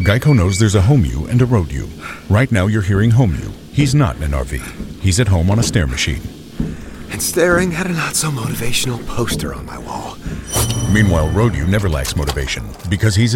Geico knows there's a home you and a road you. Right now you're hearing home you. He's not in an RV. He's at home on a stair machine. And staring at a not-so-motivational poster on my wall. Meanwhile, road you never lacks motivation because he's